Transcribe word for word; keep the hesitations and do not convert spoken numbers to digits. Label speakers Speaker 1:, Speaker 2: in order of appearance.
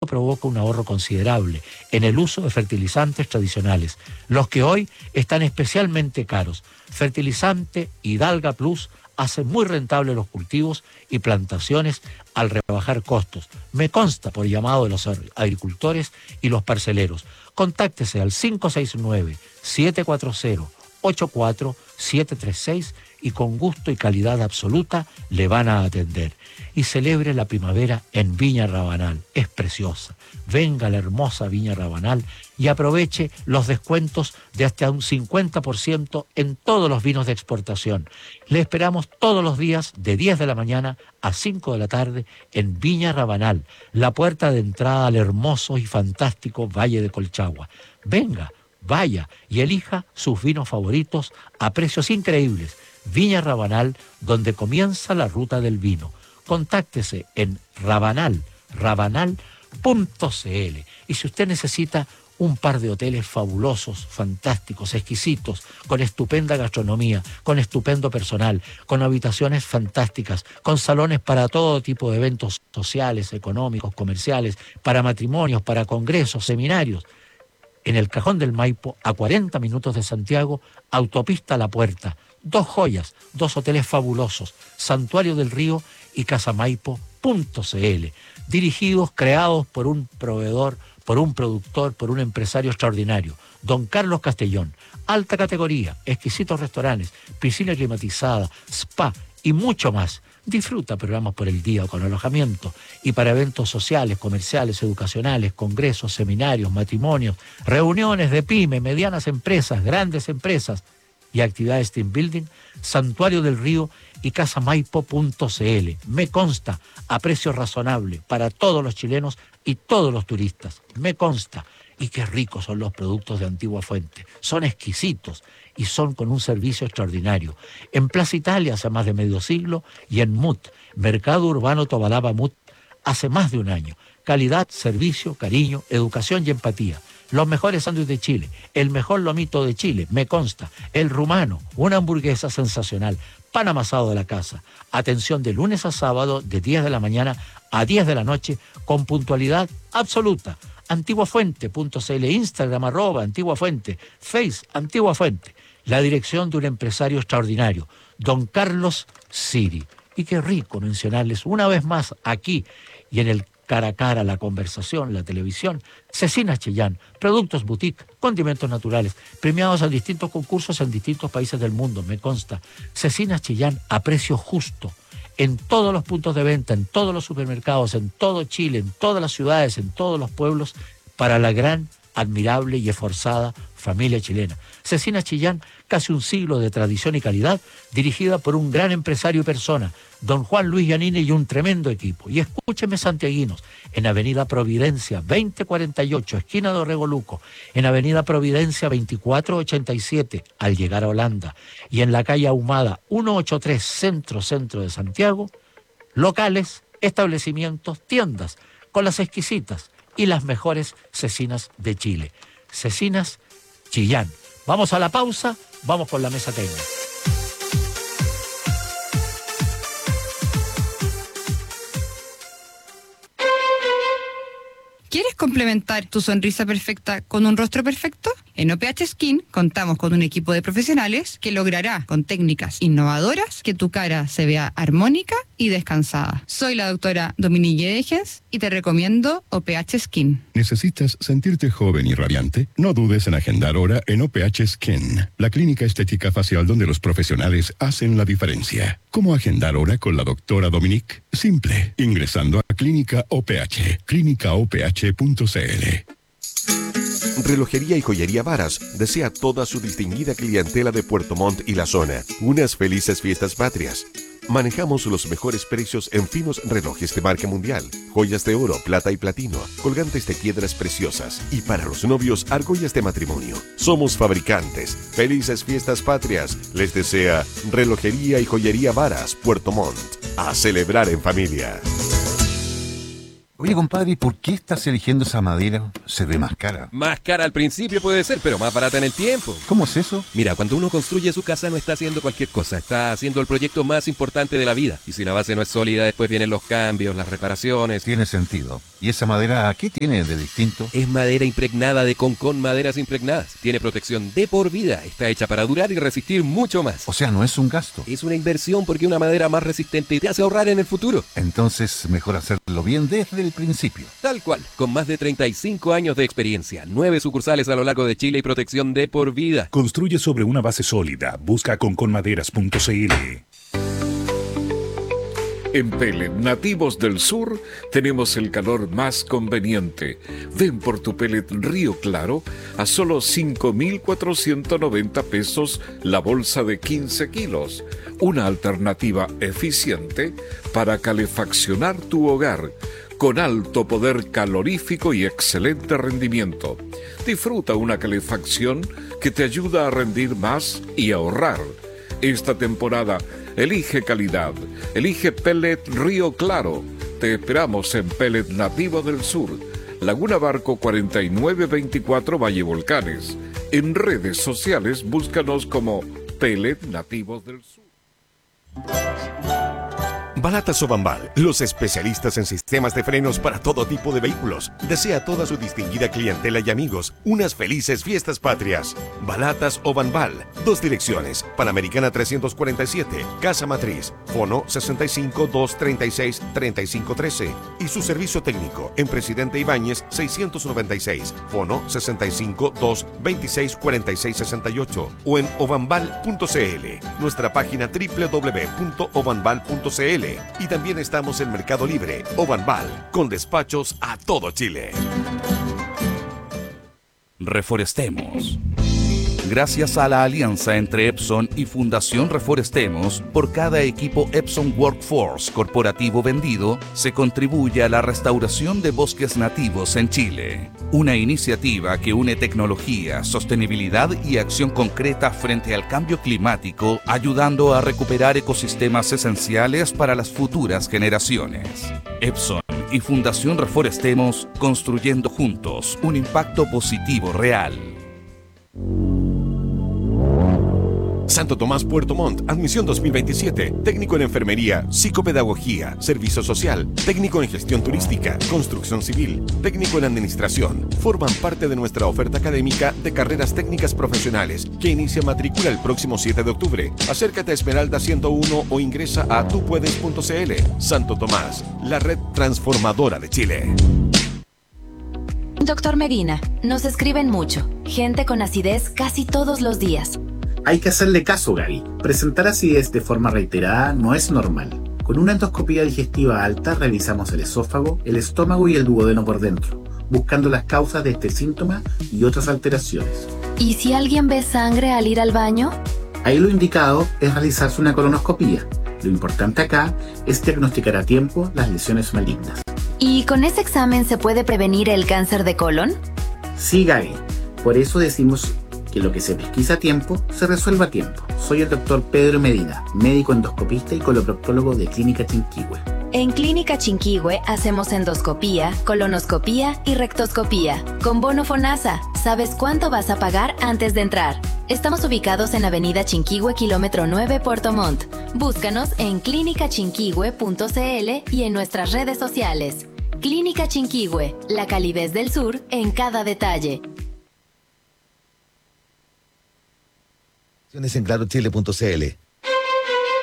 Speaker 1: provoca un ahorro considerable en el uso de fertilizantes tradicionales, los que hoy están especialmente caros. Fertilizante Hidalga Plus hace muy rentables los cultivos y plantaciones al rebajar costos. Me consta por llamado de los agricultores y los parceleros. Contáctese al cinco seis nueve, siete cuatro cero, ocho cuatro siete tres seis y con gusto y calidad absoluta le van a atender. Y celebre la primavera en Viña Rabanal. Es preciosa. Venga a la hermosa Viña Rabanal y aproveche los descuentos de hasta un cincuenta por ciento en todos los vinos de exportación. Le esperamos todos los días de diez de la mañana a cinco de la tarde en Viña Rabanal, la puerta de entrada al hermoso y fantástico Valle de Colchagua. Venga, vaya y elija sus vinos favoritos a precios increíbles. Viña Rabanal, donde comienza la ruta del vino. Contáctese en rabanal, rabanal punto c l. Y si usted necesita un par de hoteles fabulosos, fantásticos, exquisitos, con estupenda gastronomía, con estupendo personal, con habitaciones fantásticas, con salones para todo tipo de eventos sociales, económicos, comerciales, para matrimonios, para congresos, seminarios, en el Cajón del Maipo, a cuarenta minutos de Santiago, autopista La Puerta. Dos joyas, dos hoteles fabulosos, Santuario del Río y casamaipo punto c l, dirigidos, creados por un proveedor, por un productor, por un empresario extraordinario, don Carlos Castellón. Alta categoría, exquisitos restaurantes, piscina climatizada, spa y mucho más. Disfruta programas por el día o con alojamiento y para eventos sociales, comerciales, educacionales, congresos, seminarios, matrimonios, reuniones de pyme, medianas empresas, grandes empresas y actividades team building, Santuario del Río y casamaipo punto c l. Me consta, a precio razonable para todos los chilenos y todos los turistas. Me consta. Y qué ricos son los productos de Antigua Fuente. Son exquisitos y son con un servicio extraordinario. En Plaza Italia hace más de medio siglo y en M U T, Mercado Urbano Tobalaba M U T, hace más de un año. Calidad, servicio, cariño, educación y empatía. Los mejores sándwiches de Chile, el mejor lomito de Chile, me consta. El rumano, una hamburguesa sensacional, pan amasado de la casa. Atención de lunes a sábado de diez de la mañana a diez de la noche con puntualidad absoluta. antiguafuente punto c l, Instagram arroba Antigua Fuente, Face Antigua Fuente. La dirección de un empresario extraordinario, don Carlos Siri. Y qué rico mencionarles una vez más aquí y en el cara a cara, la conversación, la televisión, Cecinas Chillán, productos boutique, condimentos naturales, premiados en distintos concursos en distintos países del mundo, me consta. Cecinas Chillán a precio justo, en todos los puntos de venta, en todos los supermercados, en todo Chile, en todas las ciudades, en todos los pueblos, para la gran, admirable y esforzada familia chilena. Cecinas Chillán, casi un siglo de tradición y calidad, dirigida por un gran empresario y persona, don Juan Luis Giannini y un tremendo equipo. Y escúcheme, santiaguinos, en Avenida Providencia veinte cuarenta y ocho, esquina de Orrego-Luco, en Avenida Providencia veinticuatro ochenta y siete, al llegar a Holanda, y en la calle Ahumada ciento ochenta y tres, centro, centro de Santiago, locales, establecimientos, tiendas, con las exquisitas y las mejores cecinas de Chile. Cecinas Chillán. Vamos a la pausa, vamos con la mesa técnica.
Speaker 2: ¿Quieres complementar tu sonrisa perfecta con un rostro perfecto? En O P H Skin contamos con un equipo de profesionales que logrará, con técnicas innovadoras, que tu cara se vea armónica y descansada. Soy la doctora Dominique Degens y te recomiendo O P H Skin.
Speaker 3: ¿Necesitas sentirte joven y radiante? No dudes en agendar hora en O P H Skin, la clínica estética facial donde los profesionales hacen la diferencia. ¿Cómo agendar hora con la doctora Dominique? Simple, ingresando a Clínica O P H, clínica o p h punto c l.
Speaker 4: Relojería y Joyería Varas desea a toda su distinguida clientela de Puerto Montt y la zona unas felices fiestas patrias. Manejamos los mejores precios en finos relojes de marca mundial, joyas de oro, plata y platino, colgantes de piedras preciosas y para los novios argollas de matrimonio. Somos fabricantes. Felices fiestas patrias les desea Relojería y Joyería Varas, Puerto Montt. A celebrar en familia.
Speaker 5: Oye, compadre, ¿y por qué estás eligiendo esa madera? Se ve más cara.
Speaker 6: Más cara al principio puede ser, pero más barata en el tiempo.
Speaker 5: ¿Cómo es eso?
Speaker 6: Mira, cuando uno construye su casa no está haciendo cualquier cosa, está haciendo el proyecto más importante de la vida. Y si la base no es sólida, después vienen los cambios, las reparaciones.
Speaker 5: Tiene sentido. ¿Y esa madera qué tiene de distinto?
Speaker 6: Es madera impregnada de Concon Maderas Impregnadas. Tiene protección de por vida, está hecha para durar y resistir mucho más.
Speaker 5: O sea, no es un gasto.
Speaker 6: Es una inversión porque una madera más resistente te hace ahorrar en el futuro.
Speaker 5: Entonces, mejor hacerlo bien desde el principio.
Speaker 6: Tal cual, con más de treinta y cinco años de experiencia, nueve sucursales a lo largo de Chile y protección de por vida.
Speaker 7: Construye sobre una base sólida. Busca conconmaderas punto c l.
Speaker 8: En Pellet Nativos del Sur tenemos el calor más conveniente. Ven por tu pellet Río Claro a solo cinco mil cuatrocientos noventa pesos la bolsa de quince kilos. Una alternativa eficiente para calefaccionar tu hogar, con alto poder calorífico y excelente rendimiento. Disfruta una calefacción que te ayuda a rendir más y ahorrar. Esta temporada, elige calidad, elige Pellet Río Claro. Te esperamos en Pellet Nativo del Sur, Laguna Barco cuarenta y nueve veinticuatro Valle Volcanes. En redes sociales búscanos como Pellet Nativos del Sur.
Speaker 4: Balatas Obanval, los especialistas en sistemas de frenos para todo tipo de vehículos. Desea a toda su distinguida clientela y amigos unas felices fiestas patrias. Balatas Obanval, dos direcciones, Panamericana trescientos cuarenta y siete, Casa Matriz, Fono sesenta y cinco, doscientos treinta y seis, treinta y cinco trece. Y su servicio técnico en Presidente Ibáñez seiscientos noventa y seis, Fono sesenta y cinco, doscientos veintiséis, cuarenta y seis sesenta y ocho o en obanval punto c l. Nuestra página doble u doble u doble u punto obanval punto c l. Y también estamos en Mercado Libre, Obanval, con despachos a todo Chile.
Speaker 9: Reforestemos. Gracias a la alianza entre Epson y Fundación Reforestemos, por cada equipo Epson Workforce corporativo vendido, se contribuye a la restauración de bosques nativos en Chile. Una iniciativa que une tecnología, sostenibilidad y acción concreta frente al cambio climático, ayudando a recuperar ecosistemas esenciales para las futuras generaciones. Epson y Fundación Reforestemos, construyendo juntos un impacto positivo real.
Speaker 4: Santo Tomás Puerto Montt, admisión dos mil veintisiete, técnico en enfermería, psicopedagogía, servicio social, técnico en gestión turística, construcción civil, técnico en administración. Forman parte de nuestra oferta académica de carreras técnicas profesionales que inicia matrícula el próximo siete de octubre. Acércate a Esmeralda ciento uno o ingresa a tupuedes punto c l. Santo Tomás, la red transformadora de Chile.
Speaker 10: Doctor Medina, nos escriben mucho. Gente con acidez casi todos los días.
Speaker 11: Hay que hacerle caso, Gaby. Presentar acidez de forma reiterada no es normal. Con una endoscopía digestiva alta revisamos el esófago, el estómago y el duodeno por dentro, buscando las causas de este síntoma y otras alteraciones.
Speaker 10: ¿Y si alguien ve sangre al ir al baño?
Speaker 11: Ahí lo indicado es realizarse una colonoscopía. Lo importante acá es diagnosticar a tiempo las lesiones malignas.
Speaker 10: ¿Y con ese examen se puede prevenir el cáncer de colon?
Speaker 11: Sí, Gaby. Por eso decimos que lo que se pesquisa a tiempo, se resuelva a tiempo. Soy el doctor Pedro Medina, médico endoscopista y coloproctólogo de Clínica Chinquihue.
Speaker 10: En Clínica Chinquihue hacemos endoscopía, colonoscopía y rectoscopía. Con bono FONASA, ¿sabes cuánto vas a pagar antes de entrar? Estamos ubicados en Avenida Chinquihue, kilómetro nueve, Puerto Montt. Búscanos en clínica chinquihue punto c l y en nuestras redes sociales. Clínica Chinquihue, la calidez del sur en cada detalle.
Speaker 12: En claro chile punto c l.